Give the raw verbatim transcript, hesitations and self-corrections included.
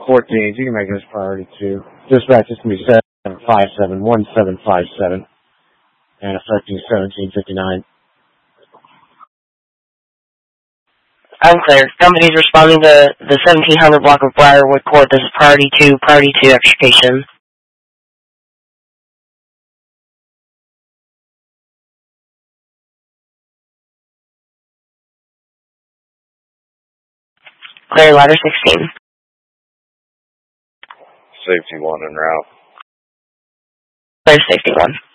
fourteen, you can make this priority two. Dispatch is going to be seven five seven one seven five seven and affecting seventeen fifty-nine. Unclear. Company's responding to the seventeen hundred block of Briarwood Court. This is priority two, priority two extrication. Clear, ladder sixteen. Safety one en route. Clear, safety one.